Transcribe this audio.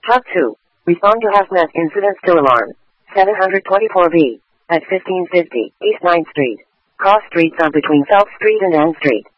Top 2. Respond to HAZMAT incident still alarm. 724B. At 1550 East 9th Street. Cross streets are between South Street and Ann Street.